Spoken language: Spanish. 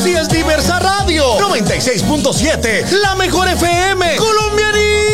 Si es Diversa Radio, 96.7, la mejor FM, colombianita.